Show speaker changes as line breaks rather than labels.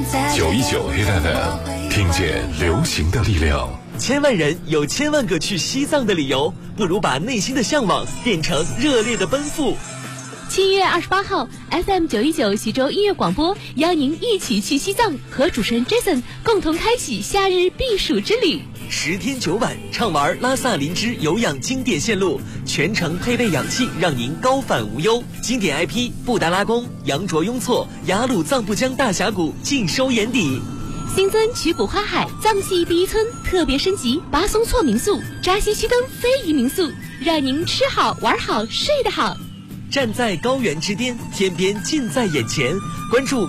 919 Hit FM， 听见流行的力量。
千万人有千万个去西藏的理由，不如把内心的向往变成热烈的奔赴。
7月28号 FM 919徐州音乐广播邀您一起去西藏，和主持人 Jason 共同开启夏日避暑之旅。
10天9晚畅玩拉萨林芝有氧经典线路，全程配备氧气，让您高反无忧。经典 IP 布达拉宫、羊卓雍措、雅鲁藏布江大峡谷尽收眼底。
新增曲谷花海藏系第一村特别升级巴松措民宿、扎西须登非遗民宿，让您吃好玩好睡得好。
站在高原之巅，天边近在眼前，关注